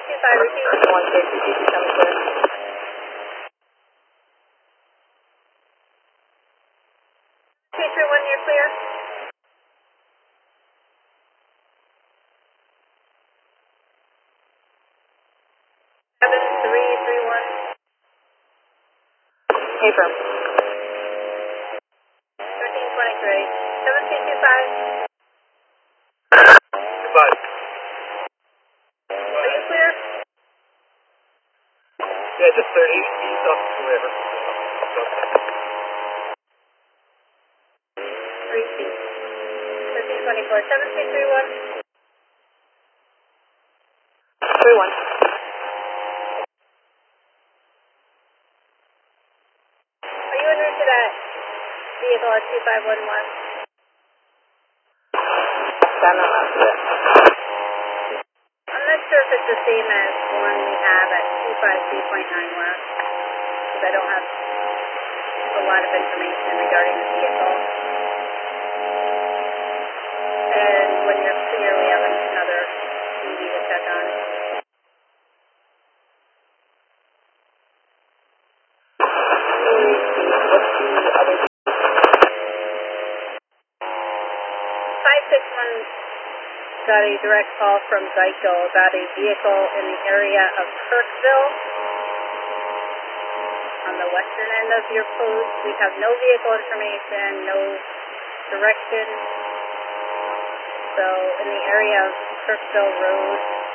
repeat. 152, coming clear. 231, you're clear. 7331. Affirm. 1323. 7225. 25. Are you clear? Yeah, just 30 east up to the river. 3 feet. 1324. 7331. 31. Are you en route to that vehicle at 2511? I'm not sure. I'm not sure if it's the same as one we have at 253.9 west, because I don't have a lot of information regarding the vehicle. And when you're clear, we have another EV to check on. What's the other? 561 got a direct call from Geico about a vehicle in the area of Kirkville on the western end of your post. We have no vehicle information, no direction. So in the area of Kirkville Road,